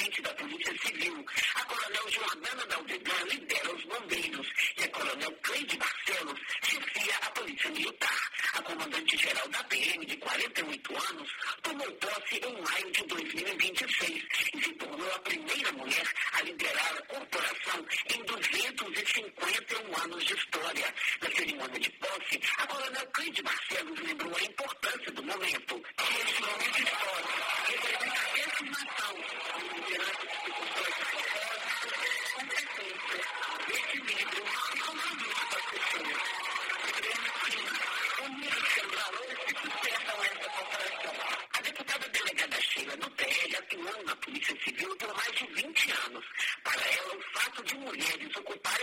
frente da Polícia Civil. A coronel Jordana Daldegan lidera os bombeiros e a coronel Cleide Barcelos chefia a Polícia Militar. A comandante-geral da PM, de 48 anos, tomou posse em maio de 2026 e se tornou a primeira mulher a liderar a corporação em 251 anos de história. Na cerimônia de posse, a coronel Cleide Barcelos lembrou a importância do momento. Este momento histórico representa a afirmação de liderança de instituições de propósito, competência, equilíbrio e compromisso com as pessoas. Unidos pelos valores que sustentam essa corporação. A deputada delegada Sheila do TL atuou na Polícia Civil por mais de 20 anos. Para ela, o fato de mulheres ocuparem